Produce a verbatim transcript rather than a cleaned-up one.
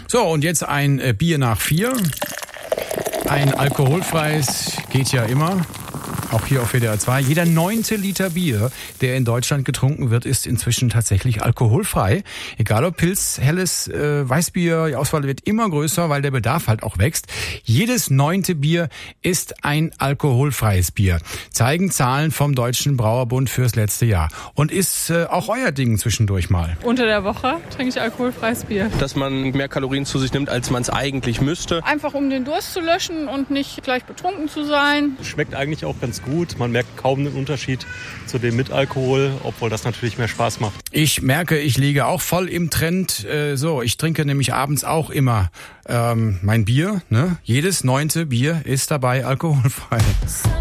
So, und jetzt ein äh, Bier nach vier. Ein alkoholfreies geht ja immer. Auch hier auf W D R zwei. Jeder neunte Liter Bier, der in Deutschland getrunken wird, ist inzwischen tatsächlich alkoholfrei. Egal ob Pilz, helles, äh, Weißbier, die Auswahl wird immer größer, weil der Bedarf halt auch wächst. Jedes neunte Bier ist ein alkoholfreies Bier. Zeigen Zahlen vom Deutschen Brauerbund fürs letzte Jahr. Und ist äh, auch euer Ding zwischendurch mal. Unter der Woche trinke ich alkoholfreies Bier. Dass man mehr Kalorien zu sich nimmt, als man es eigentlich müsste. Einfach um den Durst zu löschen und nicht gleich betrunken zu sein. Schmeckt eigentlich auch ganz gut. Man merkt kaum den Unterschied zu dem mit Alkohol, obwohl das natürlich mehr Spaß macht. Ich merke, ich liege auch voll im Trend. Äh, so, ich trinke nämlich abends auch immer ähm, mein Bier. Ne? Jedes neunte Bier ist dabei alkoholfrei.